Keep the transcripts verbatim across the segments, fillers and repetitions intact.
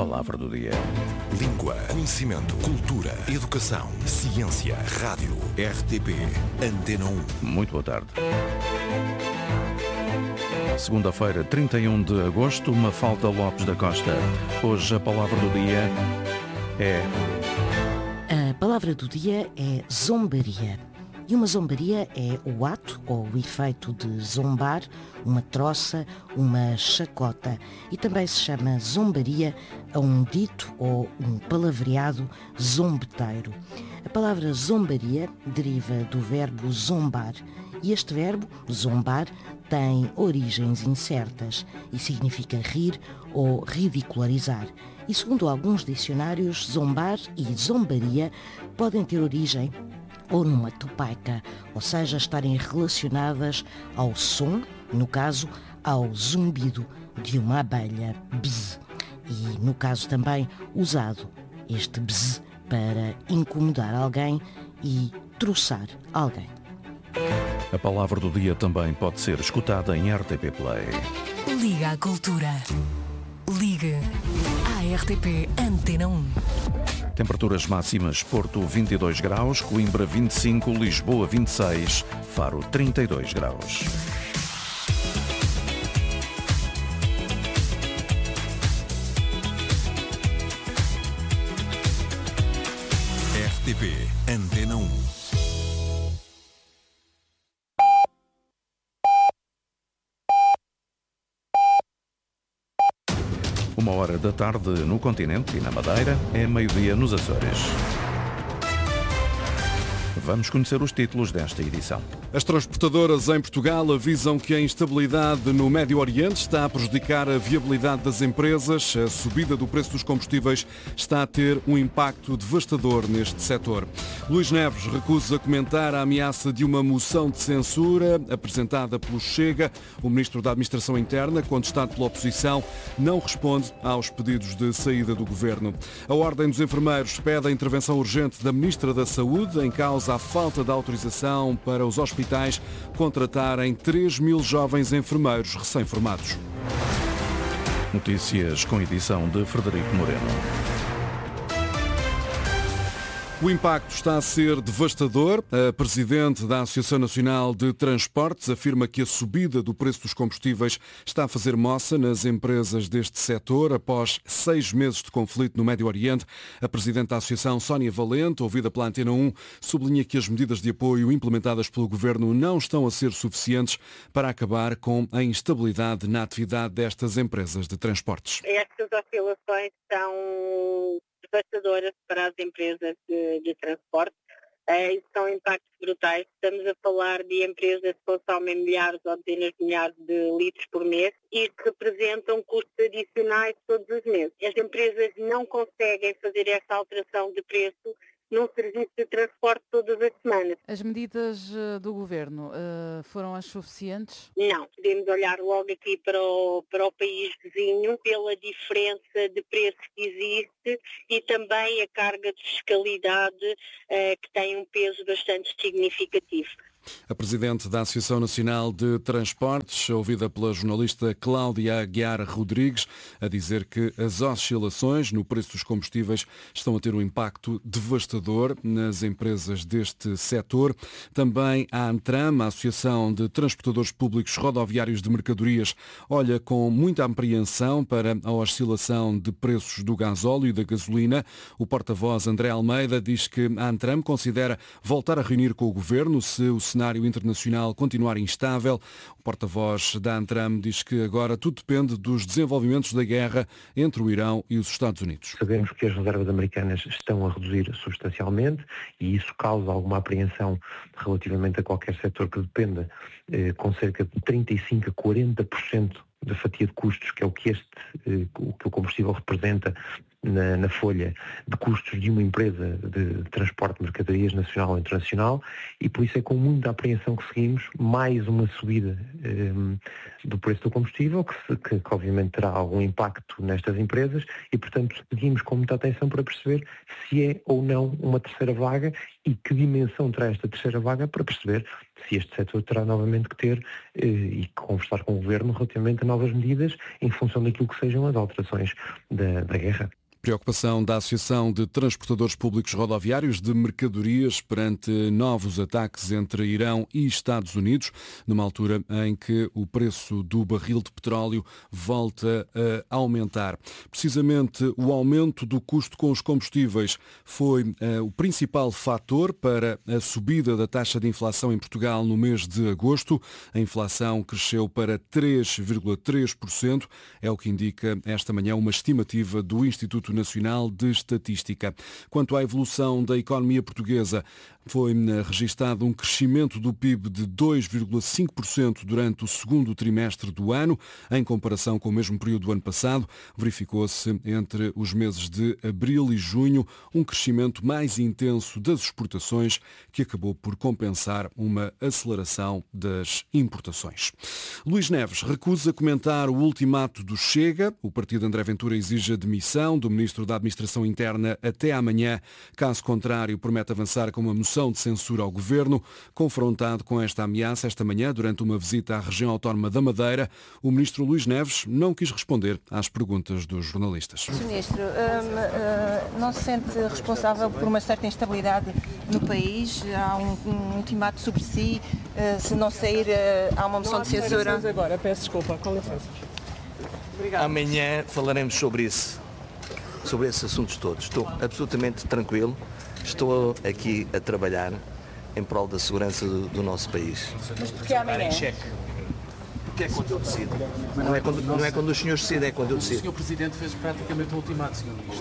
palavra do dia. Língua, conhecimento, cultura, educação, ciência, rádio, R T P, Antena um. Muito boa tarde. Segunda-feira, trinta e um de agosto, Mafalda Lopes da Costa. Hoje a palavra do dia é... A palavra do dia é zombaria. E uma zombaria é o ato ou o efeito de zombar, uma troça, uma chacota. E também se chama zombaria a um dito ou um palavreado zombeteiro. A palavra zombaria deriva do verbo zombar. E este verbo, zombar, tem origens incertas e significa rir ou ridicularizar. E segundo alguns dicionários, zombar e zombaria podem ter origem ou numa tupaica, ou seja, estarem relacionadas ao som, no caso, ao zumbido de uma abelha, bzz. E, no caso também, usado este bzz para incomodar alguém e troçar alguém. A palavra do dia também pode ser escutada em R T P Play. Liga à cultura. Ligue à R T P Antena um. Temperaturas máximas: Porto vinte e dois graus, Coimbra vinte e cinco, Lisboa vinte e seis, Faro trinta e dois graus. R T P, Antena um. Uma hora da tarde no continente e na Madeira, é meio-dia nos Açores. Vamos conhecer os títulos desta edição. As transportadoras em Portugal avisam que a instabilidade no Médio Oriente está a prejudicar a viabilidade das empresas. A subida do preço dos combustíveis está a ter um impacto devastador neste setor. Luís Neves recusa comentar a ameaça de uma moção de censura apresentada pelo Chega. O ministro da Administração Interna, contestado pela oposição, não responde aos pedidos de saída do governo. A Ordem dos Enfermeiros pede a intervenção urgente da ministra da Saúde, em causa a falta de autorização para os hospitais contratarem três mil jovens enfermeiros recém-formados. Notícias com edição de Frederico Moreno. O impacto está a ser devastador. A presidente da Associação Nacional de Transportes afirma que a subida do preço dos combustíveis está a fazer moça nas empresas deste setor. Após seis meses de conflito no Médio Oriente, a presidente da Associação, Sónia Valente, ouvida pela Antena um, sublinha que as medidas de apoio implementadas pelo governo não estão a ser suficientes para acabar com a instabilidade na atividade destas empresas de transportes. Estas oscilações são devastadoras para as empresas de, de transporte. Uh, são impactos brutais. Estamos a falar de empresas que consomem milhares ou dezenas de milhares de litros por mês e que representam custos adicionais todos os meses. As empresas não conseguem fazer esta alteração de preço num serviço de transporte todas as semanas. As medidas do Governo uh, foram as suficientes? Não. Podemos olhar logo aqui para o, para o país vizinho, pela diferença de preço que existe e também a carga de fiscalidade uh, que tem um peso bastante significativo. A presidente da Associação Nacional de Transportes, ouvida pela jornalista Cláudia Aguiar Rodrigues, a dizer que as oscilações no preço dos combustíveis estão a ter um impacto devastador nas empresas deste setor. Também a ANTRAM, a Associação de Transportadores Públicos Rodoviários de Mercadorias, olha com muita apreensão para a oscilação de preços do gasóleo e da gasolina. O porta-voz André Almeida diz que a ANTRAM considera voltar a reunir com o governo se o cenário internacional continuar instável. O porta-voz da ANTRAM diz que agora tudo depende dos desenvolvimentos da guerra entre o Irão e os Estados Unidos. Sabemos que as reservas americanas estão a reduzir substancialmente e isso causa alguma apreensão relativamente a qualquer setor que dependa eh, com cerca de trinta e cinco a quarenta por cento da fatia de custos, que é o que este, eh, o que o combustível representa Na, na folha de custos de uma empresa de transporte de mercadorias nacional ou internacional, e por isso é com muita apreensão que seguimos mais uma subida um, do preço do combustível, que, se, que, que obviamente terá algum impacto nestas empresas, e portanto seguimos com muita atenção para perceber se é ou não uma terceira vaga e que dimensão terá esta terceira vaga, para perceber se este setor terá novamente que ter eh, e conversar com o Governo relativamente a novas medidas em função daquilo que sejam as alterações da, da guerra. Preocupação da Associação de Transportadores Públicos Rodoviários de Mercadorias perante novos ataques entre Irão e Estados Unidos, numa altura em que o preço do barril de petróleo volta a aumentar. Precisamente o aumento do custo com os combustíveis foi uh, o principal fator para a subida da taxa de inflação em Portugal no mês de agosto. A inflação cresceu para três vírgula três por cento, é o que indica esta manhã uma estimativa do Instituto Nacional de Estatística. Quanto à evolução da economia portuguesa, foi registado um crescimento do P I B de dois vírgula cinco por cento durante o segundo trimestre do ano, em comparação com o mesmo período do ano passado. Verificou-se entre os meses de abril e junho um crescimento mais intenso das exportações, que acabou por compensar uma aceleração das importações. Luís Neves recusa comentar o ultimato do Chega. O partido André Ventura exige a demissão do Ministro da Administração Interna até amanhã. Caso contrário, promete avançar com uma moção de censura ao Governo. Confrontado com esta ameaça esta manhã, durante uma visita à região autónoma da Madeira, o Ministro Luís Neves não quis responder às perguntas dos jornalistas. senhor Ministro, hum, hum, não se sente responsável por uma certa instabilidade no país? Há um, um ultimato sobre si, uh, se não sair, uh, há uma moção de censura? Agora, peço desculpa, com licença. Obrigado. Amanhã falaremos sobre isso, sobre esses assuntos todos. Estou absolutamente tranquilo. Estou aqui a trabalhar em prol da segurança do, do nosso país. Mas porquê amanhã? Porque é quando eu decido. Não é quando, não é quando os senhores decidem, é quando eu decido. O senhor Presidente fez praticamente o ultimato, senhor Ministro.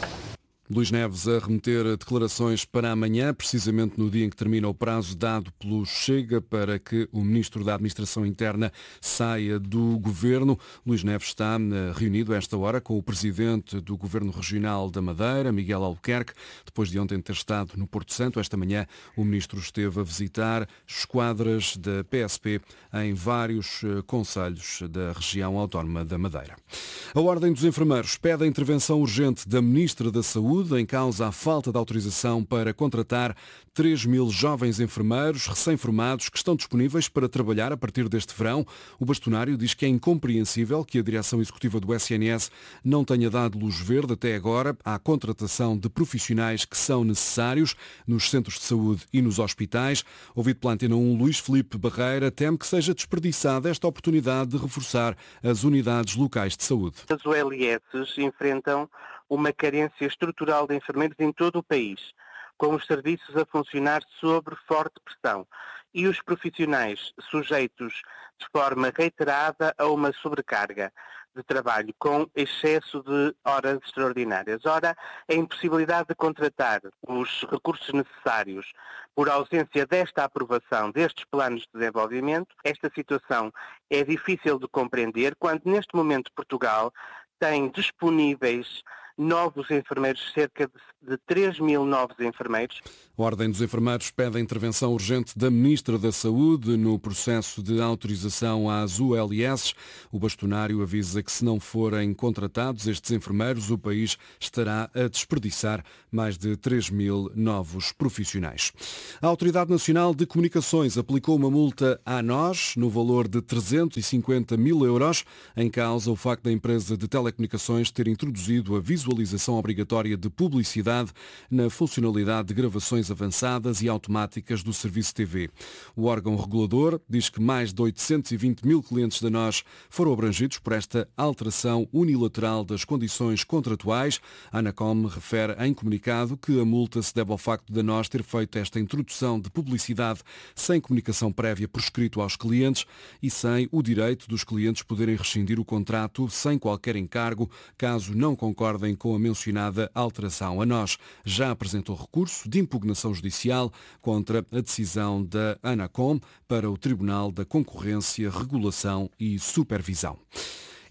Luís Neves a remeter declarações para amanhã, precisamente no dia em que termina o prazo dado pelo Chega para que o Ministro da Administração Interna saia do Governo. Luís Neves está reunido a esta hora com o Presidente do Governo Regional da Madeira, Miguel Albuquerque, depois de ontem ter estado no Porto Santo. Esta manhã o Ministro esteve a visitar esquadras da P S P em vários concelhos da região autónoma da Madeira. A Ordem dos Enfermeiros pede a intervenção urgente da Ministra da Saúde, em causa a falta de autorização para contratar três mil jovens enfermeiros recém-formados que estão disponíveis para trabalhar a partir deste verão. O bastonário diz que é incompreensível que a direção executiva do S N S não tenha dado luz verde até agora à contratação de profissionais que são necessários nos centros de saúde e nos hospitais. Ouvido pela Antena um, Luís Filipe Barreira teme que seja desperdiçada esta oportunidade de reforçar as unidades locais de saúde. As O L S enfrentam uma carência estrutural de enfermeiros em todo o país, com os serviços a funcionar sob forte pressão e os profissionais sujeitos de forma reiterada a uma sobrecarga de trabalho com excesso de horas extraordinárias. Ora, a impossibilidade de contratar os recursos necessários por ausência desta aprovação destes planos de desenvolvimento, esta situação é difícil de compreender quando neste momento Portugal tem disponíveis novos enfermeiros, cerca de três mil novos enfermeiros. A Ordem dos Enfermeiros pede a intervenção urgente da Ministra da Saúde no processo de autorização às U L S. O bastonário avisa que se não forem contratados estes enfermeiros, o país estará a desperdiçar mais de três mil novos profissionais. A Autoridade Nacional de Comunicações aplicou uma multa à ANOS no valor de trezentos e cinquenta mil euros, em causa o facto da empresa de telecomunicações ter introduzido a visualização obrigatória de publicidade na funcionalidade de gravações avançadas e automáticas do serviço T V. O órgão regulador diz que mais de oitocentos e vinte mil clientes da ANOS foram abrangidos por esta alteração unilateral das condições contratuais. A Anacom refere em comunicado que a multa se deve ao facto da ANOS ter feito esta introdução de publicidade sem comunicação prévia por escrito aos clientes e sem o direito dos clientes poderem rescindir o contrato sem qualquer encargo, caso não concordem com a mencionada alteração. A ANOS já apresentou recurso de impugnação judicial contra a decisão da Anacom para o Tribunal da Concorrência, Regulação e Supervisão.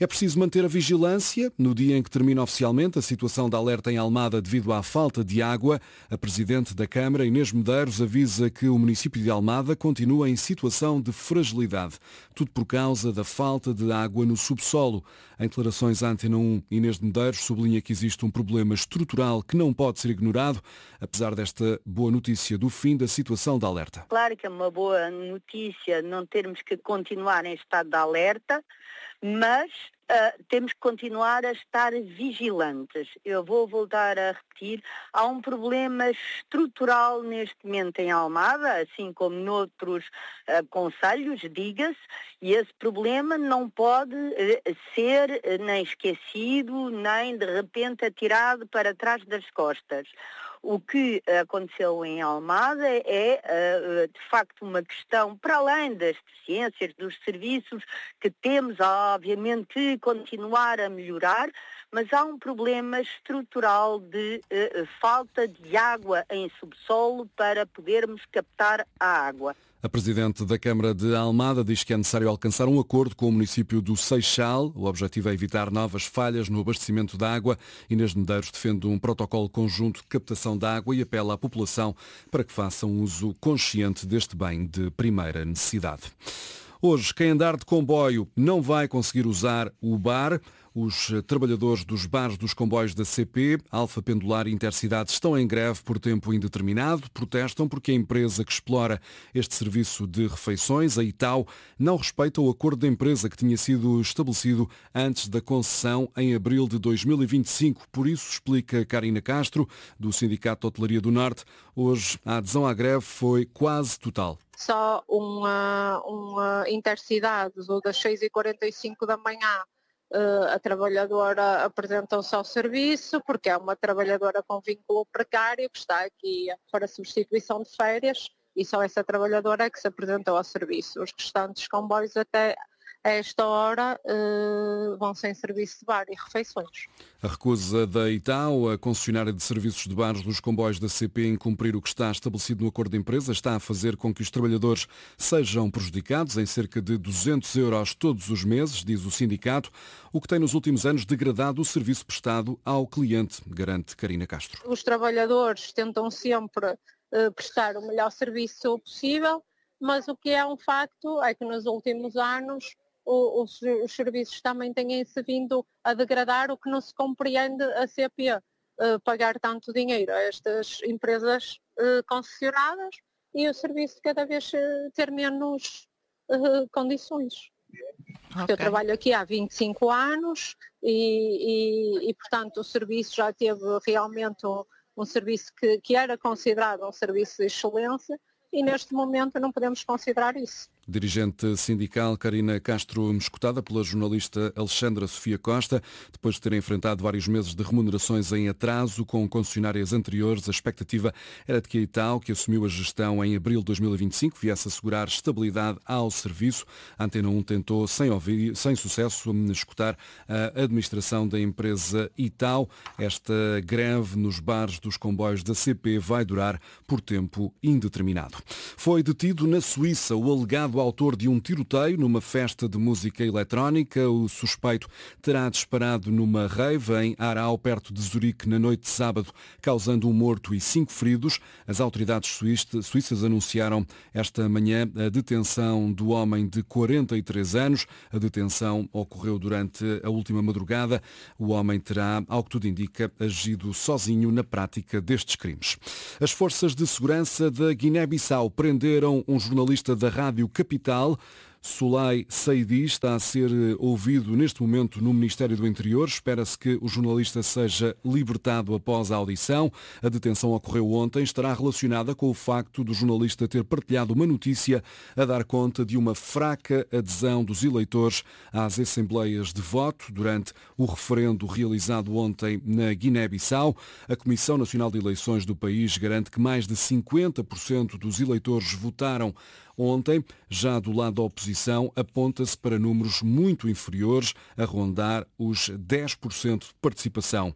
É preciso manter a vigilância. No dia em que termina oficialmente a situação de alerta em Almada devido à falta de água, a Presidente da Câmara, Inês Medeiros, avisa que o município de Almada continua em situação de fragilidade. Tudo por causa da falta de água no subsolo. Em declarações à Antena um, Inês Medeiros sublinha que existe um problema estrutural que não pode ser ignorado, apesar desta boa notícia do fim da situação de alerta. Claro que é uma boa notícia não termos que continuar em estado de alerta, mas uh, temos que continuar a estar vigilantes. Eu vou voltar a repetir, há um problema estrutural neste momento em Almada, assim como noutros uh, concelhos, diga-se, e esse problema não pode uh, ser uh, nem esquecido, nem de repente atirado para trás das costas. O que aconteceu em Almada é, de facto, uma questão, para além das deficiências, dos serviços que temos, obviamente, que continuar a melhorar, mas há um problema estrutural de uh, falta de água em subsolo para podermos captar a água. A Presidente da Câmara de Almada diz que é necessário alcançar um acordo com o município do Seixal. O objetivo é evitar novas falhas no abastecimento de água. Inês Medeiros defende um protocolo conjunto de captação de água e apela à população para que faça um uso consciente deste bem de primeira necessidade. Hoje, quem andar de comboio não vai conseguir usar o bar. Os trabalhadores dos bares dos comboios da C P, Alfa Pendular e Intercidade, estão em greve por tempo indeterminado. Protestam porque a empresa que explora este serviço de refeições, a Itau, não respeita o acordo da empresa que tinha sido estabelecido antes da concessão em abril de dois mil e vinte e cinco. Por isso, explica Karina Castro, do Sindicato de Hotelaria do Norte, hoje a adesão à greve foi quase total. Só uma, uma Intercidade das seis e quarenta e cinco da manhã. Uh, a trabalhadora apresentou-se ao serviço porque é uma trabalhadora com vínculo precário que está aqui para substituição de férias e só essa trabalhadora é que se apresentou ao serviço. Os restantes comboios até a esta hora uh, vão sem serviço de bar e refeições. A recusa da Itau, a concessionária de serviços de bares dos comboios da C P, em cumprir o que está estabelecido no acordo de empresa, está a fazer com que os trabalhadores sejam prejudicados em cerca de duzentos euros todos os meses, diz o sindicato, o que tem nos últimos anos degradado o serviço prestado ao cliente, garante Karina Castro. Os trabalhadores tentam sempre uh, prestar o melhor serviço possível, mas o que é um facto é que nos últimos anos Os, os serviços também têm-se vindo a degradar, o que não se compreende a C P uh, pagar tanto dinheiro a estas empresas uh, concessionadas e o serviço cada vez uh, ter menos uh, condições. Okay. Eu trabalho aqui há vinte e cinco anos e, e, e portanto, o serviço já teve realmente um, um serviço que, que era considerado um serviço de excelência e neste momento não podemos considerar isso. Dirigente sindical Karina Castro, escutada pela jornalista Alexandra Sofia Costa, depois de ter enfrentado vários meses de remunerações em atraso com concessionárias anteriores, a expectativa era de que a Itau, que assumiu a gestão em abril de dois mil e vinte e cinco, viesse assegurar estabilidade ao serviço. A Antena um tentou, sem, ouvir, sem sucesso, escutar a administração da empresa Itau. Esta greve nos bares dos comboios da C P vai durar por tempo indeterminado. Foi detido na Suíça o alegado autor de um tiroteio numa festa de música eletrónica. O suspeito terá disparado numa rave em Aarau, perto de Zurique, na noite de sábado, causando um morto e cinco feridos. As autoridades suíças anunciaram esta manhã a detenção do homem de quarenta e três anos. A detenção ocorreu durante a última madrugada. O homem terá, ao que tudo indica, agido sozinho na prática destes crimes. As forças de segurança da Guiné-Bissau prenderam um jornalista da Rádio Capital. Souley Saidi está a ser ouvido neste momento no Ministério do Interior. Espera-se que o jornalista seja libertado após a audição. A detenção ocorreu ontem. Estará relacionada com o facto do jornalista ter partilhado uma notícia a dar conta de uma fraca adesão dos eleitores às assembleias de voto durante o referendo realizado ontem na Guiné-Bissau. A Comissão Nacional de Eleições do país garante que mais de cinquenta por cento dos eleitores votaram ontem. Já do lado da oposição, aponta-se para números muito inferiores, a rondar os dez por cento de participação.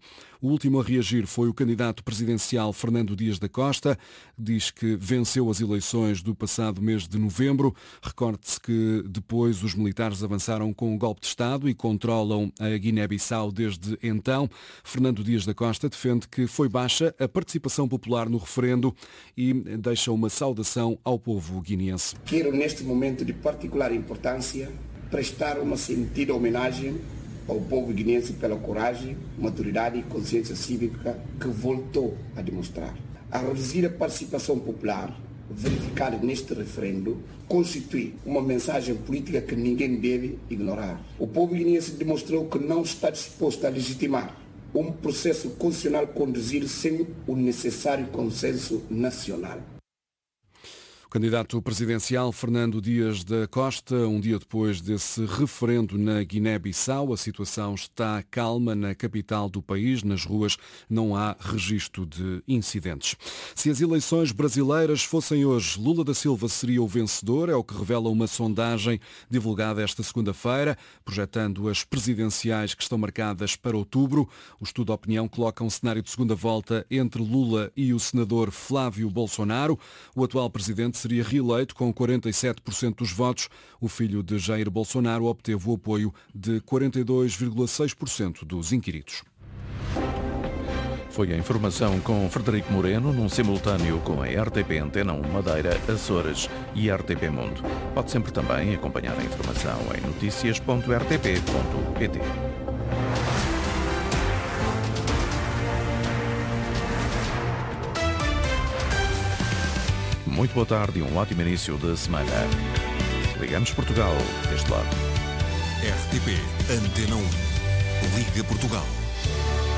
O último a reagir foi o candidato presidencial Fernando Dias da Costa. Diz que venceu as eleições do passado mês de novembro. Recorde-se que depois os militares avançaram com um golpe de Estado e controlam a Guiné-Bissau desde então. Fernando Dias da Costa defende que foi baixa a participação popular no referendo e deixa uma saudação ao povo guineense. Quero, neste momento de particular importância, prestar uma sentida homenagem ao povo guineense pela coragem, maturidade e consciência cívica que voltou a demonstrar. A reduzida participação popular verificada neste referendo constitui uma mensagem política que ninguém deve ignorar. O povo guineense demonstrou que não está disposto a legitimar um processo constitucional conduzido sem o necessário consenso nacional. O candidato presidencial Fernando Dias da Costa, um dia depois desse referendo na Guiné-Bissau, a situação está calma na capital do país, nas ruas não há registro de incidentes. Se as eleições brasileiras fossem hoje, Lula da Silva seria o vencedor, é o que revela uma sondagem divulgada esta segunda-feira, projetando as presidenciais que estão marcadas para outubro. O estudo de opinião coloca um cenário de segunda volta entre Lula e o senador Flávio Bolsonaro. O atual presidente seria reeleito com quarenta e sete por cento dos votos. O filho de Jair Bolsonaro obteve o apoio de quarenta e dois vírgula seis por cento dos inquiridos. Foi a informação com Frederico Moreno, num simultâneo com a R T P Antena um Madeira, Açores e R T P Mundo. Pode sempre também acompanhar a informação em notícias ponto r t p ponto p t. Muito boa tarde e um ótimo início de semana. Ligamos Portugal deste lado. R T P Antena um. Liga Portugal.